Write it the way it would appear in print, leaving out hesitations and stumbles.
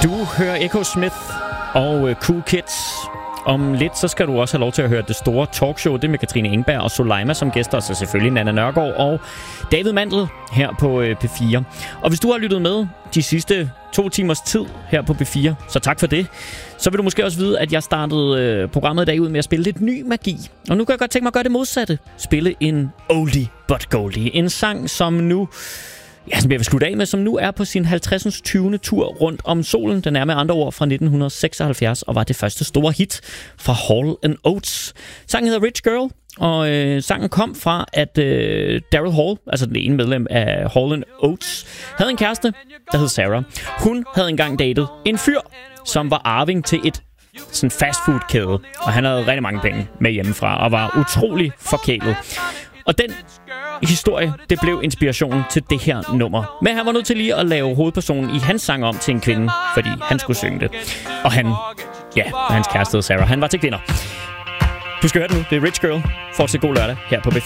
Du hører Echo Smith og Cool Kids. Om lidt, så skal du også have lov til at høre det store talkshow. Det med Katrine Engberg og Soleima som gæster, og så selvfølgelig Nanna Nørgaard og David Mandel her på P4. Og hvis du har lyttet med de sidste 2 timers tid her på P4, så tak for det. Så vil du måske også vide, at jeg startede programmet i dag ud med at spille lidt ny magi. Og nu kan jeg godt tænke mig at gøre det modsatte. Spille en oldie but goldie. En sang, som nu... Ja, som jeg vil slutte af med, som nu er på sin 50. 20. tur rundt om solen. Den er med andre ord fra 1976 og var det første store hit fra Hall & Oates. Sangen hedder Rich Girl, og sangen kom fra, at Daryl Hall, altså den ene medlem af Hall & Oates, havde en kæreste, der hed Sarah. Hun havde engang datet en fyr, som var arving til et sådan fastfood-kæde, og han havde rigtig mange penge med hjemmefra og var utrolig forkælet. Og den historie, det blev inspirationen til det her nummer. Men han var nødt til lige at lave hovedpersonen i hans sang om til en kvinde, fordi han skulle synge det. Og hans kæreste Sarah, han var til kvinder. Du skal høre det nu. Det er Rich Girl. Fortsæt god lørdag her på B4.